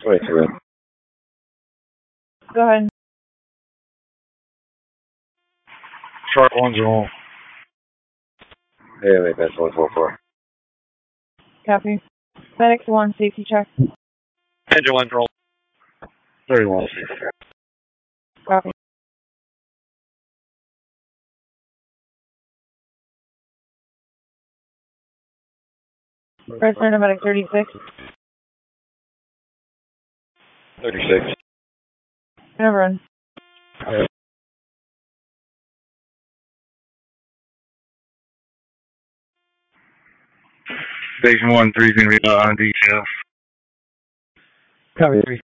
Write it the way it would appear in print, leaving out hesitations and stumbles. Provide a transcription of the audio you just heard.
Wait, wait. Go ahead. Shark 1-0. Hey, wait, that's 144. Copy. Medics 1, safety check. Engine 1, roll. 31. Copy. Press center medic 36. 36. Never run. Station 1, 3's gonna be on detail. Copy 3.